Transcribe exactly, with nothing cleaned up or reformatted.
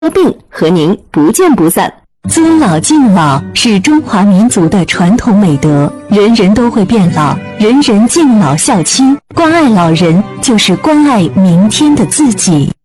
病和您不见不散。尊老敬老是中华民族的传统美德，人人都会变老，人人敬老孝亲，关爱老人就是关爱明天的自己。